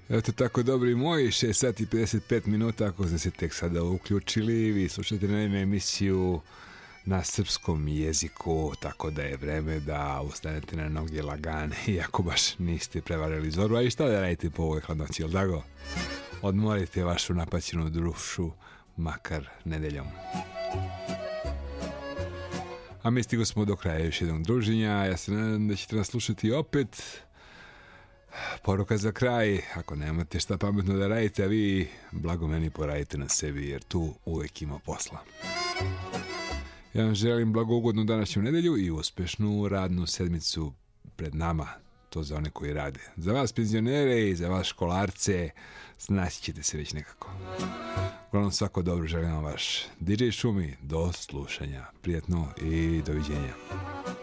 Eto tako, dobri moji, 6 sati i 55 minuta, ako ste se tek sada uključili, vi slušate na emisiju na srpskom jeziku, tako da je vreme da ustanete na noge lagane, iako baš niste prevarili zoru, a i šta da radite po ovoj hladnoći, jel tako? Odmorite vašu napaćenu dušu, makar nedeljom. A mi stigo smo do kraja još jednog druženja, ja se nadam da ćete nas slušati opet. Poruka za kraj, ako nemate šta pametno da radite, a vi blago meni poradite na sebi, jer tu uvek ima posla. Ja vam želim blagougodnu današnju nedelju i uspešnu radnu sedmicu pred nama, to za one koji rade. Za vas penzionere i za vas školarce, snaći ćete se već nekako. Uglavnom, svako dobro, želim vam vaš DJ Šumi, do slušanja, prijatno i doviđenja.